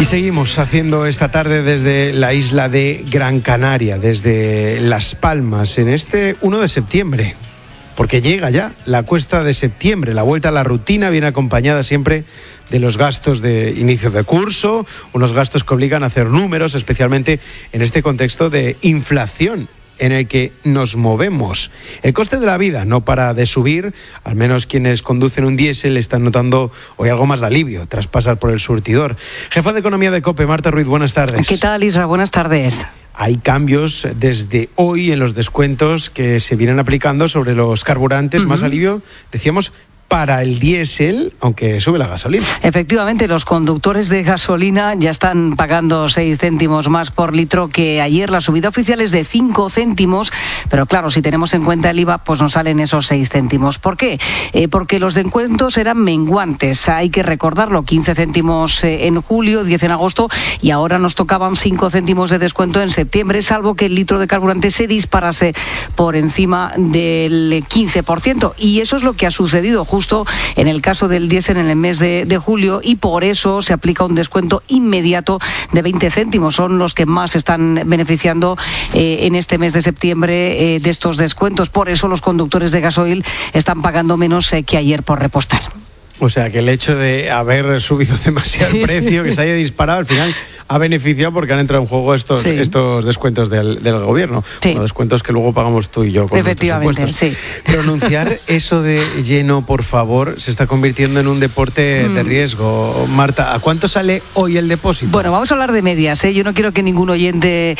Y seguimos haciendo esta tarde desde la isla de Gran Canaria, desde Las Palmas, en este 1 de septiembre, porque llega ya la cuesta de septiembre, la vuelta a la rutina viene acompañada siempre de los gastos de inicio de curso, unos gastos que obligan a hacer números, especialmente en este contexto de inflación en el que nos movemos. El coste de la vida no para de subir, al menos quienes conducen un diésel están notando hoy algo más de alivio tras pasar por el surtidor. Jefa de Economía de COPE, Marta Ruiz, buenas tardes. ¿Qué tal, Isra? Buenas tardes. Hay cambios desde hoy en los descuentos que se vienen aplicando sobre los carburantes, más alivio, decíamos, para el diésel, aunque sube la gasolina. Efectivamente, los conductores de gasolina ya están pagando 6 céntimos más por litro que ayer. La subida oficial es de 5 céntimos, pero claro, si tenemos en cuenta el IVA, pues nos salen esos 6 céntimos. ¿Por qué? Porque los descuentos eran menguantes, hay que recordarlo, 15 céntimos en julio, 10 en agosto, y ahora nos tocaban 5 céntimos de descuento en septiembre, salvo que el litro de carburante se disparase por encima del 15%. Y eso es lo que ha sucedido justo en el caso del diésel en el mes de julio, y por eso se aplica un descuento inmediato de 20 céntimos. Son los que más están beneficiando en este mes de septiembre de estos descuentos. Por eso los conductores de gasoil están pagando menos que ayer por repostar. O sea, que el hecho de haber subido demasiado el precio, que se haya disparado, al final ha beneficiado porque han entrado en juego estos descuentos del gobierno. Sí. Bueno, descuentos que luego pagamos tú y yo con nuestros impuestos. Sí. Pronunciar eso de lleno, por favor, se está convirtiendo en un deporte de riesgo. Marta, ¿a cuánto sale hoy el depósito? Bueno, vamos a hablar de medias, ¿eh? Yo no quiero que ningún oyente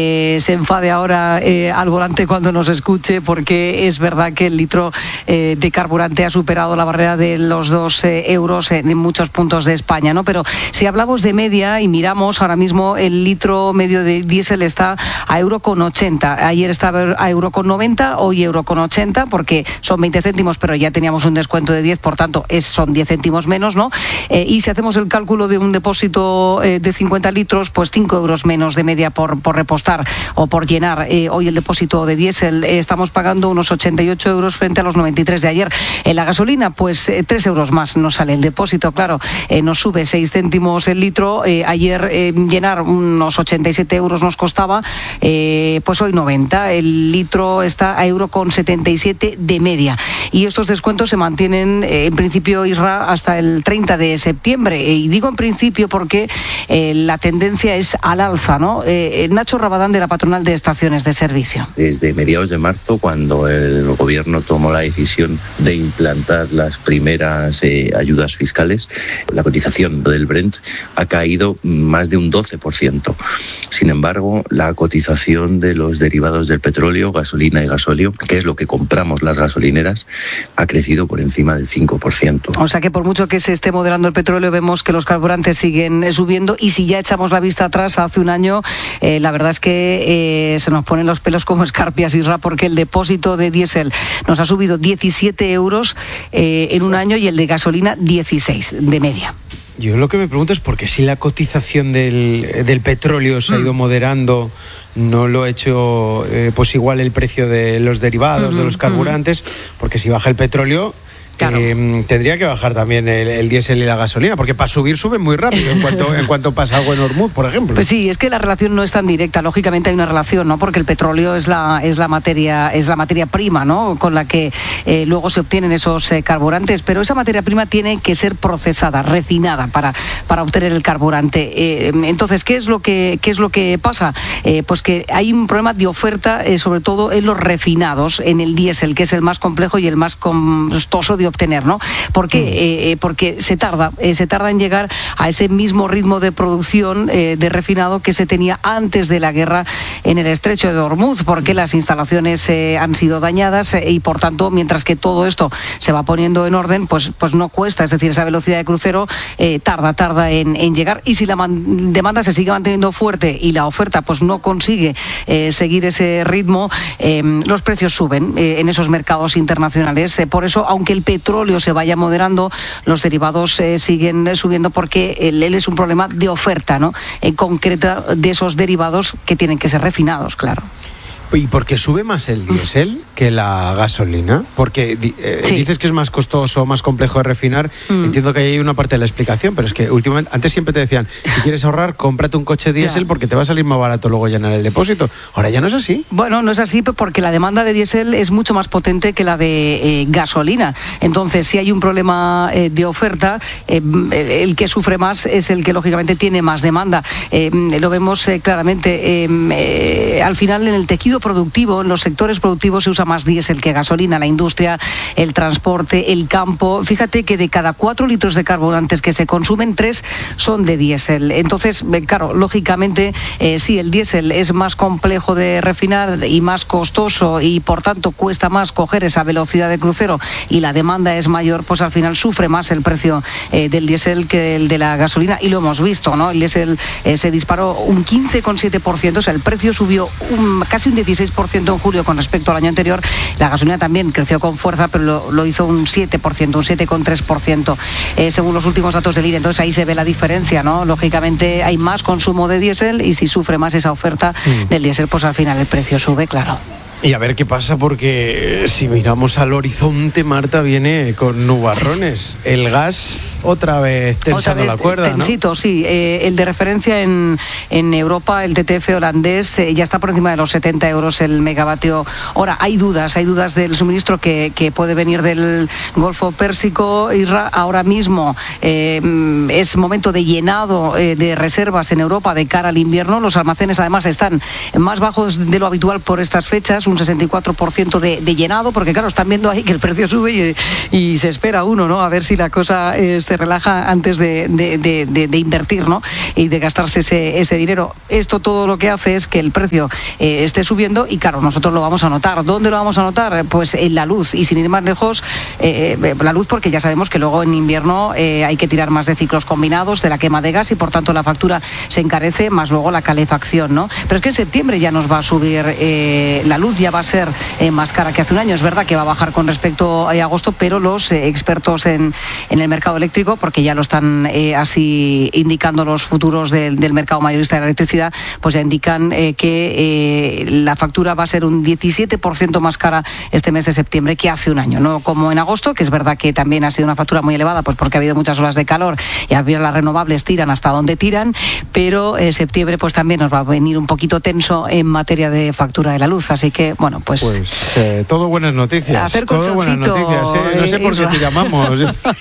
se enfade ahora al volante cuando nos escuche, porque es verdad que el litro de carburante ha superado la barrera de los 2 euros en muchos puntos de España, ¿no? Pero si hablamos de media y miramos, ahora mismo el litro medio de diésel está a €1,80. Ayer estaba a €1,90, hoy €1,80, porque son 20 céntimos, pero ya teníamos un descuento de 10, por tanto son 10 céntimos menos, ¿no? Y si hacemos el cálculo de un depósito de 50 litros, pues 5 euros menos de media por repostar o por llenar. Hoy el depósito de diésel estamos pagando unos 88 euros frente a los 93 de ayer. En la gasolina, pues 3 euros más nos sale el depósito, claro, nos sube 6 céntimos el litro. Ayer llenar unos 87 euros nos costaba, pues hoy 90. El litro está a €1,77 de media. Y estos descuentos se mantienen en principio, Isra, hasta el 30 de septiembre. Y digo en principio porque la tendencia es al alza, ¿no? Nacho Rabadán, de la Patronal de Estaciones de Servicio. Desde mediados de marzo, cuando el gobierno tomó la decisión de implantar las primeras ayudas fiscales, la cotización del Brent ha caído más de un 12%. Sin embargo, la cotización de los derivados del petróleo, gasolina y gasóleo, que es lo que compramos las gasolineras, ha crecido por encima del 5%. O sea que por mucho que se esté moderando el petróleo, vemos que los carburantes siguen subiendo, y si ya echamos la vista atrás hace un año, la verdad es que se nos ponen los pelos como escarpias, Isra, porque el depósito de diésel nos ha subido 17 euros en un año, y el de gasolina 16 de media. Yo lo que me pregunto es por qué, si la cotización del petróleo se ha ido moderando, no lo ha hecho pues igual el precio de los derivados, de los carburantes, porque si baja el petróleo, claro, tendría que bajar también el diésel y la gasolina, porque para subir suben muy rápido en cuanto pasa algo en Hormuz, por ejemplo. Pues sí, es que la relación no es tan directa. Lógicamente hay una relación, ¿no? Porque el petróleo es la materia prima, ¿no? Con la que luego se obtienen esos carburantes, pero esa materia prima tiene que ser procesada, refinada para obtener el carburante. Entonces, ¿qué es lo que pasa? Pues que hay un problema de oferta, sobre todo en los refinados, en el diésel, que es el más complejo y el más costoso de obtener, ¿no? ¿Por qué? Porque se tarda en llegar a ese mismo ritmo de producción de refinado que se tenía antes de la guerra en el estrecho de Hormuz, porque las instalaciones han sido dañadas, y por tanto, mientras que todo esto se va poniendo en orden, pues no cuesta, es decir, esa velocidad de crucero tarda en llegar, y si la demanda se sigue manteniendo fuerte y la oferta pues no consigue seguir ese ritmo, los precios suben en esos mercados internacionales. Por eso, aunque el petróleo se vaya moderando, los derivados siguen subiendo, porque él es un problema de oferta, ¿no? En concreta, de esos derivados que tienen que ser refinados, claro. ¿Y por qué sube más el diésel que la gasolina? Porque Sí. dices que es más costoso, más complejo de refinar. Entiendo que hay una parte de la explicación, pero es que últimamente, antes siempre te decían, si quieres ahorrar, cómprate un coche diésel porque te va a salir más barato luego llenar el depósito. Ahora ya no es así. Bueno, no es así porque la demanda de diésel es mucho más potente que la de gasolina. Entonces, si hay un problema de oferta, el que sufre más es el que lógicamente tiene más demanda. Lo vemos claramente. Al final, en el tejido productivo, en los sectores productivos se usa más diésel que gasolina, la industria, el transporte, el campo. Fíjate que de cada 4 litros de carburantes que se consumen, 3 son de diésel. Entonces, claro, lógicamente, si el diésel es más complejo de refinar y más costoso y por tanto cuesta más coger esa velocidad de crucero y la demanda es mayor, pues al final sufre más el precio del diésel que el de la gasolina, y lo hemos visto, ¿no? El diésel se disparó un 15,7%, o sea, el precio subió casi un 16% en julio con respecto al año anterior. La gasolina también creció con fuerza, pero lo hizo un 7%, un 7,3%, según los últimos datos del INE. Entonces ahí se ve la diferencia, ¿no? Lógicamente hay más consumo de diésel y si sufre más esa oferta del diésel, pues al final el precio sube, claro. Y a ver qué pasa, porque si miramos al horizonte, Marta, viene con nubarrones. El gas otra vez tensando la cuerda, tensito, ¿no? Sí. El de referencia en Europa, el TTF holandés, ya está por encima de los 70 euros el megavatio hora. Hay dudas del suministro que puede venir del Golfo Pérsico. Ahora mismo es momento de llenado de reservas en Europa de cara al invierno. Los almacenes además están más bajos de lo habitual por estas fechas, un 64% de llenado, porque claro, están viendo ahí que el precio sube y se espera uno, ¿no? A ver si la cosa se relaja antes de invertir, ¿no? Y de gastarse ese dinero. Esto todo lo que hace es que el precio esté subiendo y claro, nosotros lo vamos a notar. ¿Dónde lo vamos a notar? Pues en la luz, y sin ir más lejos, la luz, porque ya sabemos que luego en invierno hay que tirar más de ciclos combinados, de la quema de gas, y por tanto la factura se encarece, más luego la calefacción, ¿no? Pero es que en septiembre ya nos va a subir la luz, ya va a ser más cara que hace un año. Es verdad que va a bajar con respecto a agosto, pero los expertos en el mercado eléctrico, porque ya lo están así indicando los futuros del mercado mayorista de la electricidad, pues ya indican que la factura va a ser un 17% más cara este mes de septiembre que hace un año, no como en agosto, que es verdad que también ha sido una factura muy elevada, pues porque ha habido muchas horas de calor y al final las renovables tiran hasta donde tiran, pero septiembre pues también nos va a venir un poquito tenso en materia de factura de la luz, así que bueno, pues todo buenas noticias. Hacer todo buenas noticias. No sé por qué te llamamos.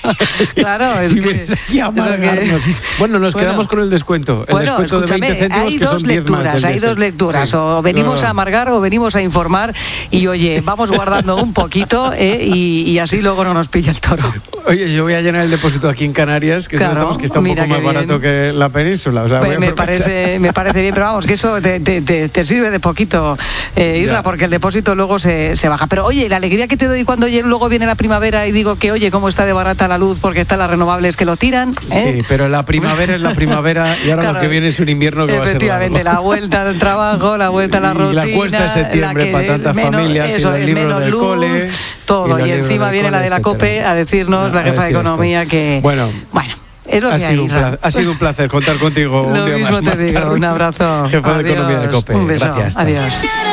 Claro, si vienes aquí a amargarnos. Bueno, nos quedamos con el descuento. El descuento de 20 céntimos, que son 10 más. Hay dos lecturas. Sí. O venimos a amargar o venimos a informar. Y oye, vamos guardando un poquito y así luego no nos pilla el toro. Oye, yo voy a llenar el depósito aquí en Canarias, que claro, que está un poco más barato que la península. O sea, pues me parece bien, pero vamos, que eso te sirve de poquito, Isra, porque el depósito luego se baja. Pero oye, la alegría que te doy cuando luego viene la primavera y digo que oye, cómo está de barata la luz porque están las renovables que lo tiran. Sí, pero la primavera es la primavera y ahora claro, lo que viene es un invierno que va a ser largo. Efectivamente, la vuelta al trabajo, la vuelta a la rutina. Y la cuesta de septiembre para tantas familias, y los libros del cole. Todo, y encima viene la de la COPE a decirnos, la jefa de economía, que... Bueno. Es lo que ha sido un placer contar contigo un día más. Lo mismo te digo, un abrazo. Jefa de economía de COPE. Un beso. Gracias. Adiós.